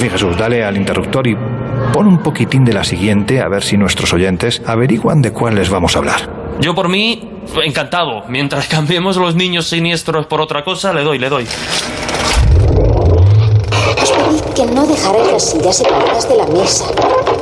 fin, Jesús, dale al interruptor y pon un poquitín de la siguiente, a ver si nuestros oyentes averiguan de cuál les vamos a hablar. Yo por mí, encantado. Mientras cambiemos los niños siniestros por otra cosa, le doy. Os pedí que no dejarais las sillas separadas de la mesa.